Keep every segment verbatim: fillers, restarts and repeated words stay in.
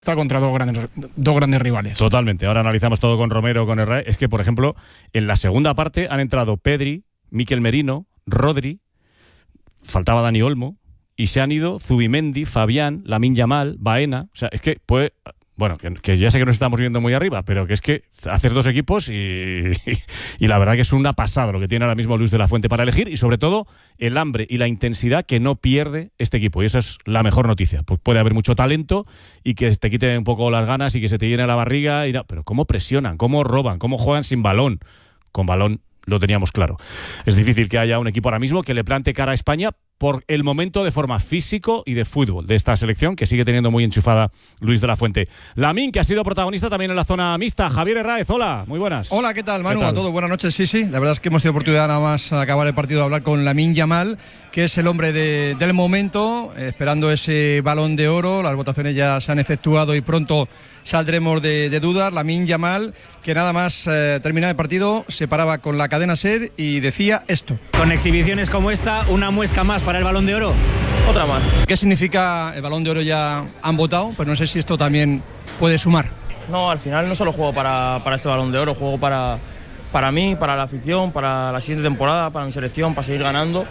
está contra dos grandes, dos grandes rivales. Totalmente. Ahora analizamos todo con Romero, con Herrera. Es que, por ejemplo, en la segunda parte han entrado Pedri, Mikel Merino, Rodri, faltaba Dani Olmo, y se han ido Zubimendi, Fabián, Lamine Yamal, Baena. O sea, es que puede... Bueno, que, que ya sé que nos estamos viendo muy arriba, pero que es que hacer dos equipos y, y, y la verdad que es una pasada lo que tiene ahora mismo Luis de la Fuente para elegir, y sobre todo el hambre y la intensidad que no pierde este equipo, y esa es la mejor noticia. Pues puede haber mucho talento y que te quite un poco las ganas y que se te llene la barriga, y no, pero cómo presionan, cómo roban, cómo juegan sin balón. Con balón lo teníamos claro. Es difícil que haya un equipo ahora mismo que le plante cara a España por el momento de forma físico y de fútbol de esta selección que sigue teniendo muy enchufada Luis de la Fuente. Lamine, que ha sido protagonista también en la zona mixta. Javier Herráez, hola, muy buenas. Hola, ¿qué tal, Manu? ¿Qué tal? A todos, buenas noches. Sí, sí, la verdad es que hemos tenido oportunidad nada más a acabar el partido de hablar con Lamine Yamal, que es el hombre de, del momento, eh, esperando ese Balón de Oro. Las votaciones ya se han efectuado y pronto saldremos de, de dudas. Lamine Yamal, que nada más eh, terminar el partido, se paraba con la cadena SER y decía esto. Con exhibiciones como esta, una muesca más para el Balón de Oro. Otra más. ¿Qué significa el Balón de Oro? Ya han votado, pero no sé si esto también puede sumar. No, al final no solo juego para, para este Balón de Oro, juego para, para mí, para la afición, para la siguiente temporada, para mi selección, para seguir ganando.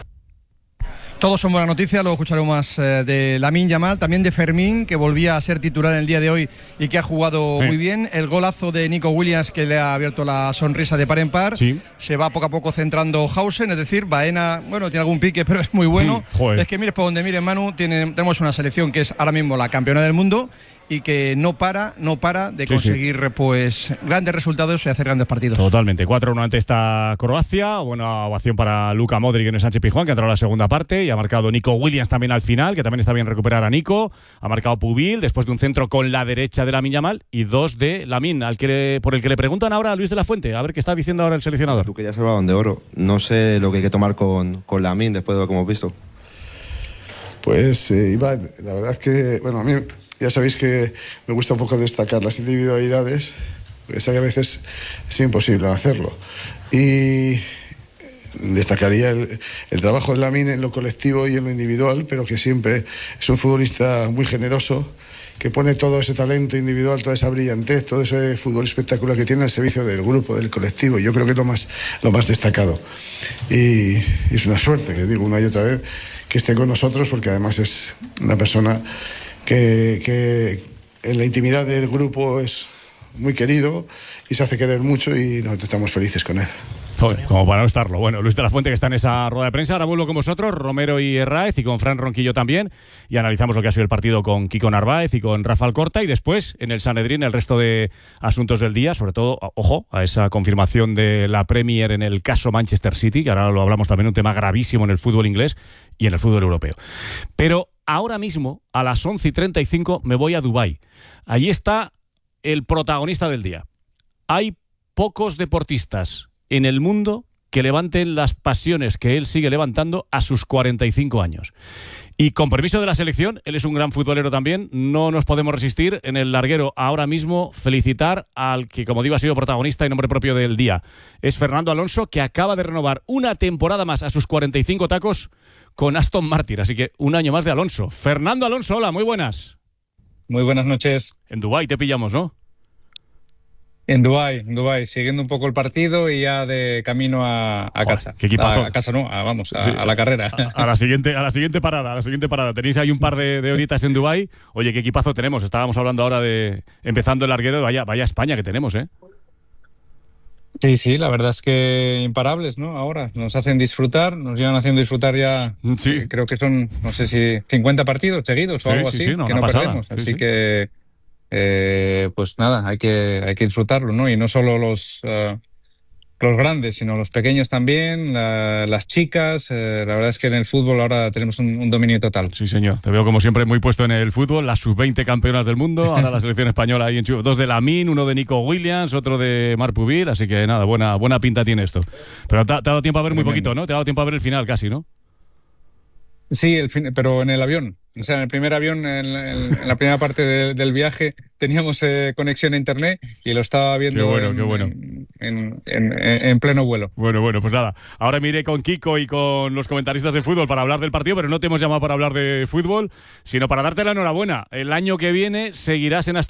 Todos son buenas noticias, luego escucharemos más eh, de Lamine Yamal, también de Fermín, que volvía a ser titular en el día de hoy y que ha jugado sí. muy bien. El golazo de Nico Williams, que le ha abierto la sonrisa de par en par. Sí. Se va poco a poco centrando Hausen, es decir, Baena, bueno, tiene algún pique, pero es muy bueno. Sí, es que mires por donde mires, Manu, tiene, tenemos una selección que es ahora mismo la campeona del mundo y que no para, no para de conseguir sí, sí. pues grandes resultados y hacer grandes partidos. Totalmente. cuatro uno ante esta Croacia. Buena ovación para Luka Modric en el Sánchez Pizjuán, que ha entrado a la segunda parte, y ha marcado Nico Williams también al final, que también está bien recuperar a Nico. Ha marcado Pubil después de un centro con la derecha de Lamine Yamal, y dos de Lamine, al que le, por el que le preguntan ahora a Luis de la Fuente. A ver qué está diciendo ahora el seleccionador. Tú que ya has hablado de oro. No sé lo que hay que tomar con, con Lamine después de lo que hemos visto. Pues eh, Iván, la verdad es que, bueno, a mí ya sabéis que me gusta un poco destacar las individualidades, porque sé que a veces es imposible hacerlo. Y destacaría el, el trabajo de Lamine en lo colectivo y en lo individual, pero que siempre es un futbolista muy generoso, que pone todo ese talento individual, toda esa brillantez, todo ese fútbol espectacular que tiene al servicio del grupo, del colectivo. Y yo creo que es lo más, lo más destacado. Y, y es una suerte, que digo una y otra vez, que esté con nosotros, porque además es una persona que, que en la intimidad del grupo es muy querido y se hace querer mucho, y nosotros estamos felices con él. Joder, como para no estarlo. Bueno, Luis de la Fuente, que está en esa rueda de prensa. Ahora vuelvo con vosotros, Romero y Herráez, y con Fran Ronquillo también, y analizamos lo que ha sido el partido con Kiko Narváez y con Rafa Alcorta, y después en el Sanedrín el resto de asuntos del día, sobre todo, ojo, a esa confirmación de la Premier en el caso Manchester City, que ahora lo hablamos también, un tema gravísimo en el fútbol inglés y en el fútbol europeo. Pero ahora mismo, a las once y treinta y cinco, me voy a Dubái. Allí está el protagonista del día. Hay pocos deportistas en el mundo que levanten las pasiones que él sigue levantando a sus cuarenta y cinco años. Y con permiso de la selección, él es un gran futbolero también, no nos podemos resistir en el larguero ahora mismo felicitar al que, como digo, ha sido protagonista y nombre propio del día. Es Fernando Alonso, que acaba de renovar una temporada más a sus cuarenta y cinco tacos con Aston Martin, así que un año más de Alonso. Fernando Alonso, hola, muy buenas. Muy buenas noches. En Dubái te pillamos, ¿no? En Dubái, en Dubái, siguiendo un poco el partido y ya de camino a, a Joder, casa. ¿Qué equipazo? A, a casa no, a, vamos, a, sí, a la carrera. A, a la siguiente, a la siguiente parada, a la siguiente parada. Tenéis ahí un par de, de horitas en Dubái. Oye, qué equipazo tenemos. Estábamos hablando ahora de empezando el larguero. Vaya, vaya España que tenemos, ¿eh? Sí, sí, la verdad es que imparables, ¿no? Ahora nos hacen disfrutar, nos llevan haciendo disfrutar ya. Sí. Eh, creo que son, no sé si cincuenta partidos seguidos o sí, algo sí, así, sí, no, que no pasada. perdemos. Sí, así sí. que Eh, pues nada, hay que, hay que disfrutarlo, ¿no? Y no solo los, uh, los grandes, sino los pequeños también, la, las chicas. Eh, la verdad es que en el fútbol ahora tenemos un, un dominio total. Sí, señor. Te veo como siempre muy puesto en el fútbol. Las sub veinte campeonas del mundo. Ahora la selección española ahí en Chu- dos de Lamine, uno de Nico Williams, otro de Marc Pubil. Así que nada, buena, buena pinta tiene esto. Pero te, ha- te ha dado tiempo a ver muy poquito, ¿no? Te ha dado tiempo a ver el final casi, ¿no? Sí, el fin, pero en el avión. O sea, en el primer avión, en, en, en la primera parte de, del viaje, teníamos eh, conexión a internet y lo estaba viendo Qué bueno, en, qué bueno. En, en, en, en pleno vuelo. Bueno, bueno, pues nada. Ahora me iré con Kiko y con los comentaristas de fútbol para hablar del partido, pero no te hemos llamado para hablar de fútbol, sino para darte la enhorabuena. El año que viene seguirás en Asturias